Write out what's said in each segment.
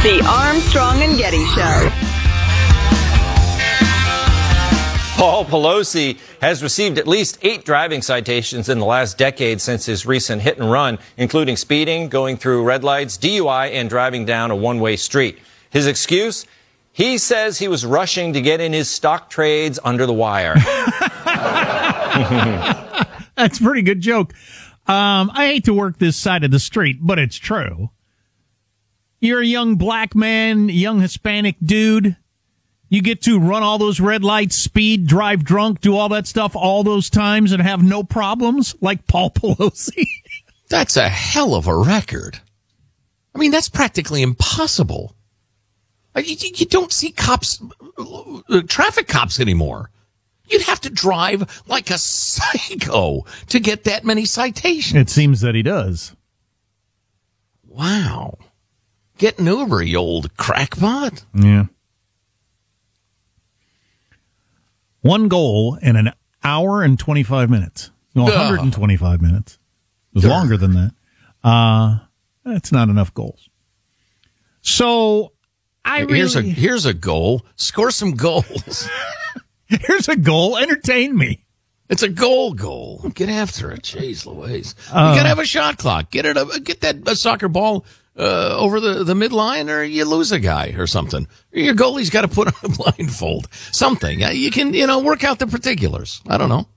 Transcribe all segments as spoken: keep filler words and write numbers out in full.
The Armstrong and Getty Show. Paul Pelosi has received at least eight driving citations in the last decade since his recent hit and run, including speeding, going through red lights, D U I, and driving down a one-way street. His excuse? He says he was rushing to get in his stock trades under the wire. That's a pretty good joke. Um, I hate to work this side of the street, but it's true. You're a young black man, young Hispanic dude. You get to run all those red lights, speed, drive drunk, do all that stuff all those times and have no problems like Paul Pelosi. That's a hell of a record. I mean, that's practically impossible. You, you don't see cops, uh, traffic cops anymore. You'd have to drive like a psycho to get that many citations. It seems that he does. Wow. Get an Uber, you old crackpot. Yeah. One goal in an hour and twenty-five minutes. No, one hundred twenty-five uh, minutes. It was longer than that. Uh, that's not enough goals. So I really... Here's a, here's a goal. Score some goals. Here's a goal. Entertain me. It's a goal goal. Get after it. Jeez Louise. Uh, you got to have a shot clock. Get it. A, get that a soccer ball uh, over the, the midline or you lose a guy or something. Your goalie's got to put on a blindfold. Something. You can, you know, work out the particulars. I don't know.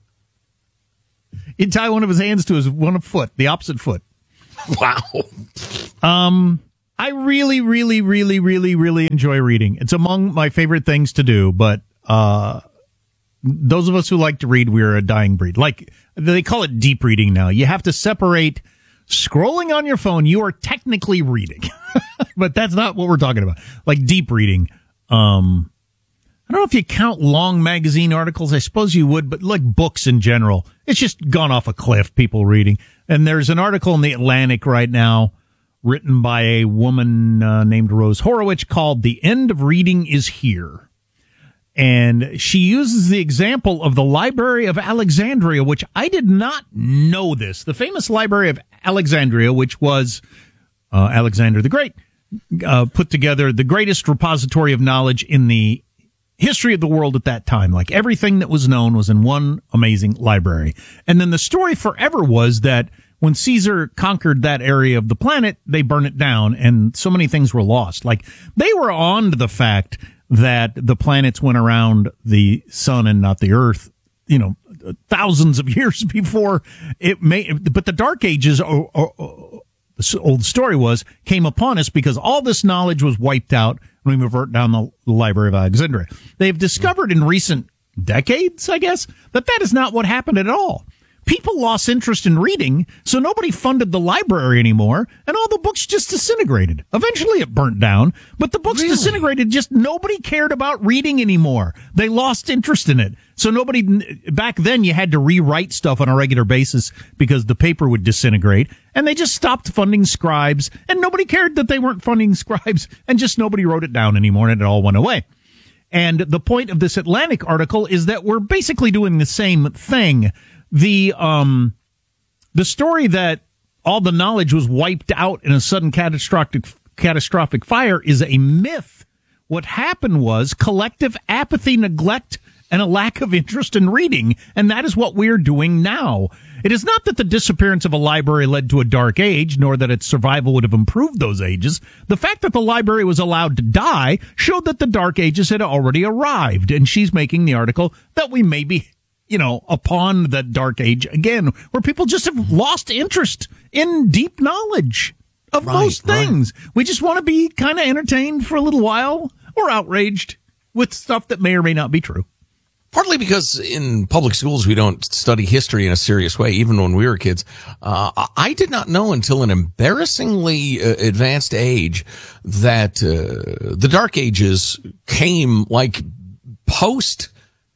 You tie one of his hands to his one foot, the opposite foot. Wow. Um, I really, really, really, really, really enjoy reading. It's among my favorite things to do, but uh, those of us who like to read, we're a dying breed. Like, they call it deep reading now. You have to separate scrolling on your phone. You are technically reading, but that's not what we're talking about. Like deep reading. Um, I don't know if you count long magazine articles. I suppose you would, but like books in general, it's just gone off a cliff, people reading. And there's an article in the Atlantic right now written by a woman uh, named Rose Horowitz called The End of Reading is Here. And she uses the example of the Library of Alexandria, which I did not know this. The famous Library of Alexandria, which was uh, Alexander the Great, uh, put together the greatest repository of knowledge in the history of the world at that time. Like everything that was known was in one amazing library. And then the story forever was that when Caesar conquered that area of the planet, they burned it down and so many things were lost. Like they were on to the fact that the planets went around the sun and not the earth, you know, thousands of years before it may, but the Dark Ages, or, or, or, the old story was, came upon us because all this knowledge was wiped out when we burnt down the, the Library of Alexandria. They've discovered in recent decades, I guess, that that is not what happened at all. People lost interest in reading, so nobody funded the library anymore, and all the books just disintegrated. Eventually it burnt down, but the books really? disintegrated, just nobody cared about reading anymore. They lost interest in it. So nobody, back then you had to rewrite stuff on a regular basis because the paper would disintegrate, and they just stopped funding scribes, and nobody cared that they weren't funding scribes, and just nobody wrote it down anymore, and it all went away. And the point of this Atlantic article is that we're basically doing the same thing. The um, the story that all the knowledge was wiped out in a sudden catastrophic catastrophic fire is a myth. What happened was collective apathy, neglect, and a lack of interest in reading, and that is what we're doing now. It is not that the disappearance of a library led to a dark age, nor that its survival would have improved those ages. The fact that the library was allowed to die showed that the dark ages had already arrived, and she's making the article that we may be, you know, upon that dark age again, where people just have lost interest in deep knowledge of right, most things. Right. We just want to be kind of entertained for a little while or outraged with stuff that may or may not be true. Partly because in public schools, we don't study history in a serious way, even when we were kids. Uh, I did not know until an embarrassingly uh, advanced age that uh, the Dark Ages came like post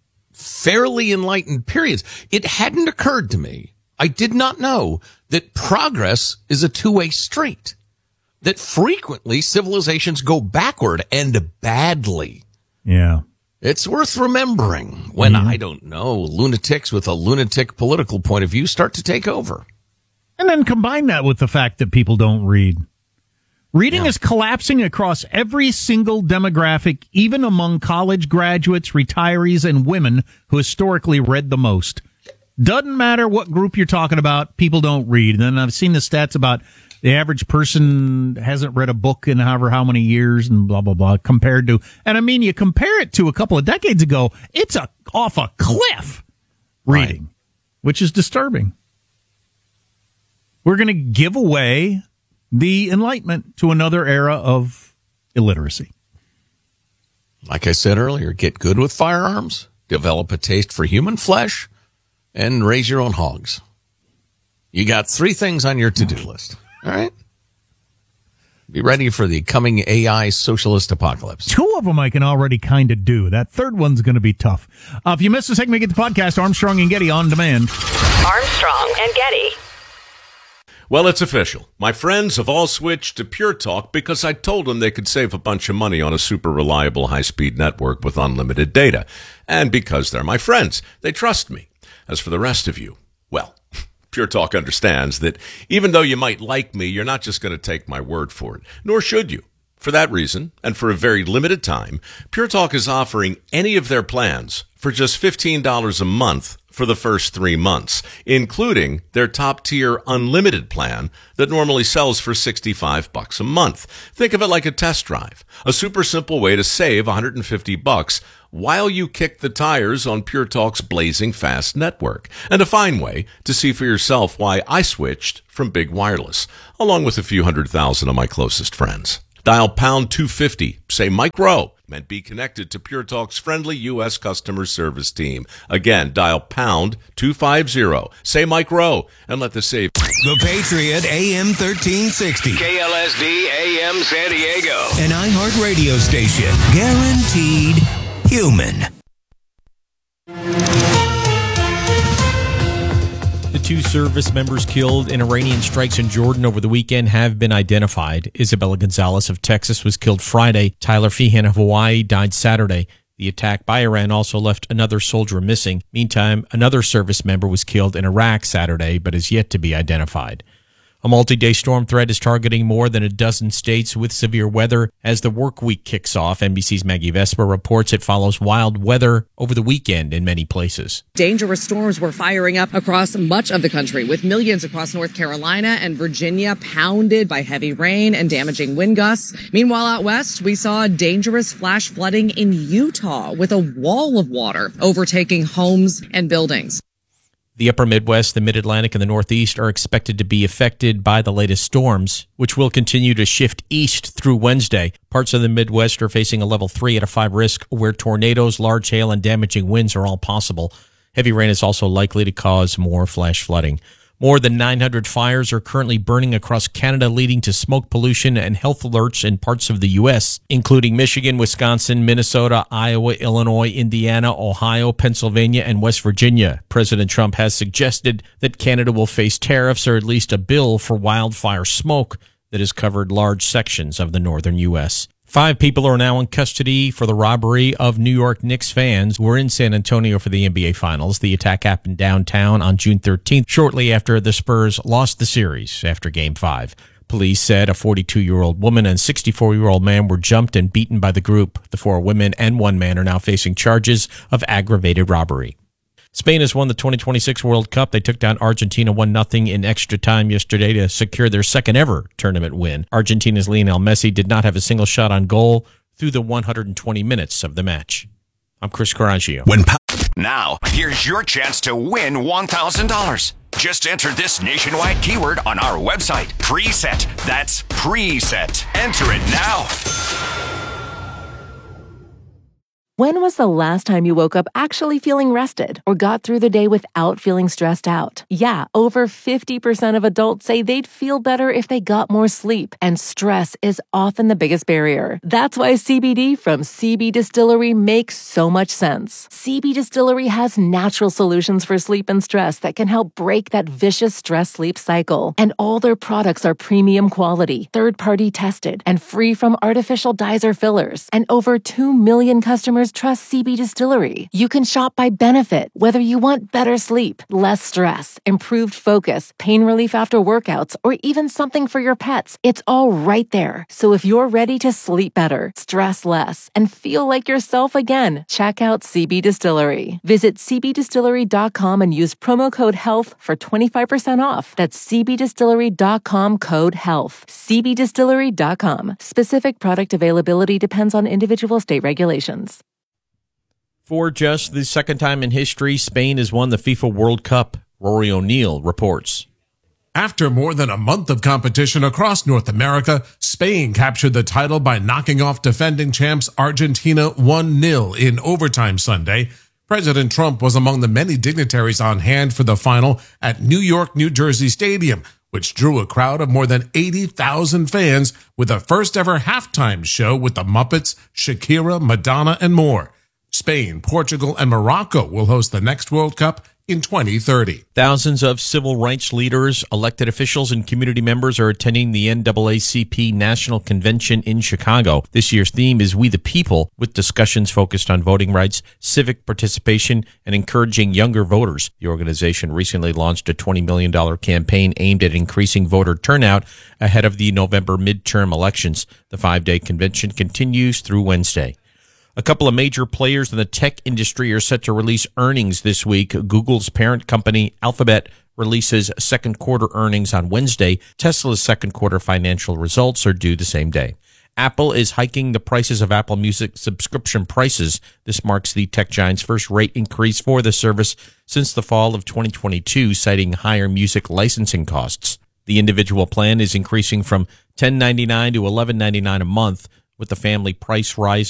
fairly enlightened periods. It hadn't occurred to me. I did not know that progress is a two-way street, that frequently civilizations go backward and badly. Yeah. It's worth remembering when, mm-hmm. I don't know, lunatics with a lunatic political point of view start to take over. And then combine that with the fact that people don't read. Reading Yeah. is collapsing across every single demographic, even among college graduates, retirees, and women who historically read the most. Doesn't matter what group you're talking about, people don't read. And then I've seen the stats about the average person hasn't read a book in however how many years and blah, blah, blah, compared to, and I mean, you compare it to a couple of decades ago, it's a off a cliff reading, right, which is disturbing. We're going to give away the Enlightenment to another era of illiteracy. Like I said earlier, get good with firearms, develop a taste for human flesh, and raise your own hogs. You got three things on your to-do list. All right? Be ready for the coming A I socialist apocalypse. Two of them I can already kind of do. That third one's going to be tough. Uh, if you missed a segment, get the podcast, Armstrong and Getty on demand. Armstrong and Getty. Well, it's official. My friends have all switched to Pure Talk because I told them they could save a bunch of money on a super reliable high-speed network with unlimited data. And because they're my friends, they trust me. As for the rest of you, well, Pure Talk understands that even though you might like me, you're not just going to take my word for it, nor should you. For that reason, and for a very limited time, Pure Talk is offering any of their plans for just fifteen dollars a month for the first three months, including their top-tier unlimited plan that normally sells for sixty-five bucks a month. Think of it like a test drive, a super simple way to save one hundred fifty bucks while you kick the tires on Pure Talk's blazing fast network, and a fine way to see for yourself why I switched from Big Wireless, along with a few hundred thousand of my closest friends. Dial pound two fifty, say Mike Rowe, and be connected to Pure Talk's friendly U S customer service team. Again, dial pound two fifty, say Mike Rowe, and let the save. The Patriot A M thirteen sixty. K L S D A M San Diego. An iHeart radio station. Guaranteed human. The two service members killed in Iranian strikes in Jordan over the weekend have been identified. Isabella Gonzalez of Texas was killed Friday. Tyler Feehan of Hawaii died Saturday. The attack by Iran also left another soldier missing. Meantime, another service member was killed in Iraq Saturday, but is yet to be identified. A multi-day storm threat is targeting more than a dozen states with severe weather. As the work week kicks off, N B C's Maggie Vespa reports it follows wild weather over the weekend in many places. Dangerous storms were firing up across much of the country, with millions across North Carolina and Virginia pounded by heavy rain and damaging wind gusts. Meanwhile, out west, we saw dangerous flash flooding in Utah with a wall of water overtaking homes and buildings. The upper Midwest, the Mid-Atlantic, and the Northeast are expected to be affected by the latest storms, which will continue to shift east through Wednesday. Parts of the Midwest are facing a level three out of five risk, where tornadoes, large hail, and damaging winds are all possible. Heavy rain is also likely to cause more flash flooding. More than nine hundred fires are currently burning across Canada, leading to smoke pollution and health alerts in parts of the U S, including Michigan, Wisconsin, Minnesota, Iowa, Illinois, Indiana, Ohio, Pennsylvania, and West Virginia. President Trump has suggested that Canada will face tariffs or at least a bill for wildfire smoke that has covered large sections of the northern U S. Five people are now in custody for the robbery of New York Knicks fans who were in San Antonio for the N B A Finals. The attack happened downtown on June thirteenth, shortly after the Spurs lost the series after Game five. Police said a forty-two-year-old woman and sixty-four-year-old man were jumped and beaten by the group. The four women and one man are now facing charges of aggravated robbery. Spain has won the twenty twenty-six World Cup. They took down Argentina one nothing in extra time yesterday to secure their second ever tournament win. Argentina's Lionel Messi did not have a single shot on goal through the one hundred twenty minutes of the match. I'm Chris Carangio. When po- Now, here's your chance to win one thousand dollars. Just enter this nationwide keyword on our website. Preset. That's preset. Enter it now. When was the last time you woke up actually feeling rested or got through the day without feeling stressed out? Yeah, over fifty percent of adults say they'd feel better if they got more sleep, and stress is often the biggest barrier. That's why C B D from C B Distillery makes so much sense. C B Distillery has natural solutions for sleep and stress that can help break that vicious stress-sleep cycle. And all their products are premium quality, third-party tested, and free from artificial dyes or fillers. And over two million customers customers trust C B Distillery. You can shop by benefit, whether you want better sleep, less stress, improved focus, pain relief after workouts, or even something for your pets. It's all right there. So if you're ready to sleep better, stress less, and feel like yourself again, check out C B Distillery. Visit c b distillery dot com and use promo code HEALTH for twenty-five percent off. That's c b distillery dot com code HEALTH. c b distillery dot com. Specific product availability depends on individual state regulations. For just the second time in history, Spain has won the FIFA World Cup. Rory O'Neill reports. After more than a month of competition across North America, Spain captured the title by knocking off defending champs Argentina one nil in overtime Sunday. President Trump was among the many dignitaries on hand for the final at New York, New Jersey Stadium, which drew a crowd of more than eighty thousand fans with a first-ever halftime show with the Muppets, Shakira, Madonna, and more. Spain, Portugal, and Morocco will host the next World Cup in twenty thirty. Thousands of civil rights leaders, elected officials, and community members are attending the N double A C P National Convention in Chicago. This year's theme is We the People, with discussions focused on voting rights, civic participation, and encouraging younger voters. The organization recently launched a twenty million dollars campaign aimed at increasing voter turnout ahead of the November midterm elections. The five-day convention continues through Wednesday. A couple of major players in the tech industry are set to release earnings this week. Google's parent company, Alphabet, releases second quarter earnings on Wednesday. Tesla's second quarter financial results are due the same day. Apple is hiking the prices of Apple Music subscription prices. This marks the tech giant's first rate increase for the service since the fall of twenty twenty-two, citing higher music licensing costs. The individual plan is increasing from ten ninety-nine to eleven ninety-nine a month, with the family price rise